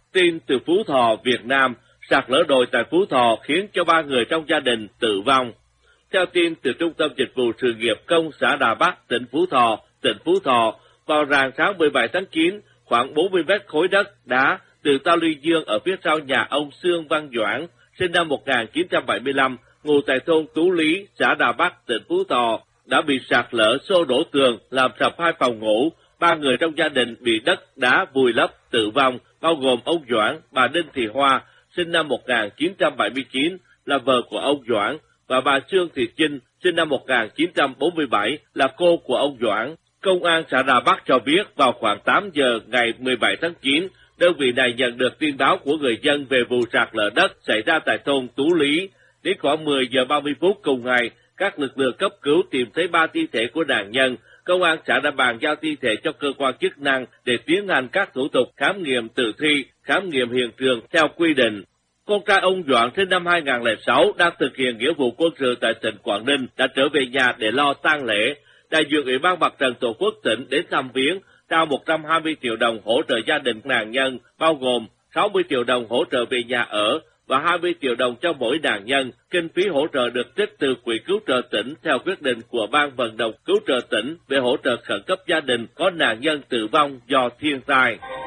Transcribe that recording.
Tin từ Phú Thọ, Việt Nam, sạt lở đồi tại Phú Thọ khiến cho 3 người trong gia đình tử vong. Theo tin từ Trung tâm Dịch vụ Sự nghiệp Công xã Đà Bắc, tỉnh Phú Thọ, vào rạng sáng 17 tháng 9, khoảng 40 mét khối đất, đá từ tao luy dương ở phía sau nhà ông Sương Văn Doãn, sinh năm 1975, ngụ tại thôn Tú Lý, xã Đà Bắc, tỉnh Phú Thọ, đã bị sạt lở xô đổ tường, làm sập 2 phòng ngủ. 3 người trong gia đình bị đất đá vùi lấp tử vong, bao gồm ông Doãn, bà Đinh Thị Hoa, sinh năm 1979, là vợ của ông Doãn, và bà Trương Thị Chinh, sinh năm 1947, là cô của ông Doãn. Công an xã Đà Bắc cho biết vào khoảng 8 giờ ngày 17 tháng 9, đơn vị này nhận được tin báo của người dân về vụ sạt lở đất xảy ra tại thôn Tú Lý. Đến khoảng 10 giờ 30 phút cùng ngày, các lực lượng cấp cứu tìm thấy 3 thi thể của nạn nhân. Công an xã đã bàn giao thi thể cho cơ quan chức năng để tiến hành các thủ tục khám nghiệm tử thi, khám nghiệm hiện trường theo quy định. Con trai ông Doãn sinh năm 2006 đang thực hiện nghĩa vụ quân sự tại tỉnh Quảng Ninh đã trở về nhà để lo tang lễ. Đại diện Ủy ban Mặt trận Tổ quốc tỉnh đến thăm viếng, trao 120 triệu đồng hỗ trợ gia đình nạn nhân, bao gồm 60 triệu đồng hỗ trợ về nhà ở và 20 triệu đồng cho mỗi nạn nhân. Kinh phí hỗ trợ được trích từ Quỹ cứu trợ tỉnh theo quyết định của Ban vận động cứu trợ tỉnh về hỗ trợ khẩn cấp gia đình có nạn nhân tử vong do thiên tai.